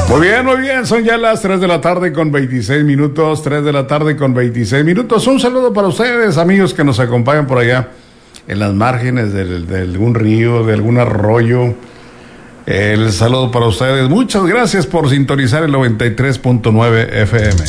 Muy bien, son ya las 3 de la tarde con 26 minutos, 3 de la tarde con 26 minutos. Un saludo para ustedes, amigos que nos acompañan por allá en las márgenes de algún río, de algún arroyo. El saludo para ustedes. Muchas gracias por sintonizar el 93.9 FM.